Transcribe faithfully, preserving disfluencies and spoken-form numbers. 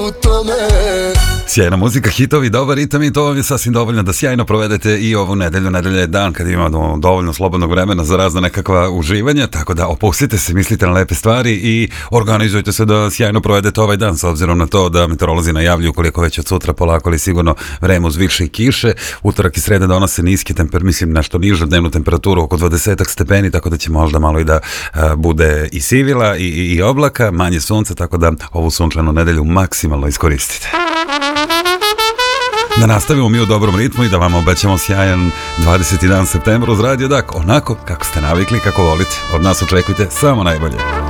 u tome. Sjajna muzika, hitovi, dobar ritam i to vam je sasvim dovoljno da sjajno provedete i ovu nedelju. Nedelja je dan kad imamo dovoljno slobodnog vremena za razna nekakva uživanja, tako da opustite se, mislite na lepe stvari i organizujte se da sjajno provedete ovaj dan, s obzirom na to da meteorolozi najavljuju koliko već od sutra polako ali sigurno vreme uz više i kiše. Utorak i sreda donose niske temper, mislim nešto nižu dnevnu temperaturu oko dvadeset stepeni, tako da će možda malo i da a, bude i sivila i, i, i oblaka, manje sunca, tako da ovu sunčanu nedelju maksimalno iskoristite. Da nastavimo mi u dobrom ritmu i da vam obećamo sjajan dvadeseti dan septembra uz Radio Dak, onako kako ste navikli, kako volite. Od nas očekujte samo najbolje.